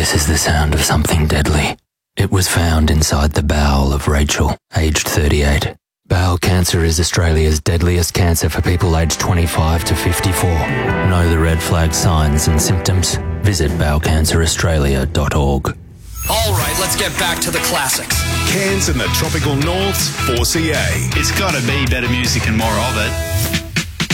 This is the sound of something deadly. It was found inside the bowel of Rachel, aged 38. Bowel cancer is Australia's deadliest cancer for people aged 25 to 54. Know the red flag signs and symptoms? Visit bowelcanceraustralia.org. All right, let's get back to the classics. Cairns and the tropical north's 4CA. It's got to be better music and more of it.